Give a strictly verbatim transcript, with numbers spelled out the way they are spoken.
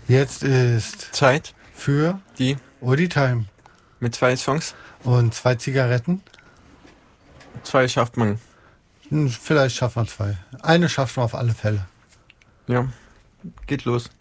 Jetzt ist Zeit für die Oldie Time mit zwei Songs. und zwei Zigaretten. Zwei schafft man. Hm, Vielleicht schaffen wir zwei. Eine schaffen wir auf alle Fälle. Ja, geht los.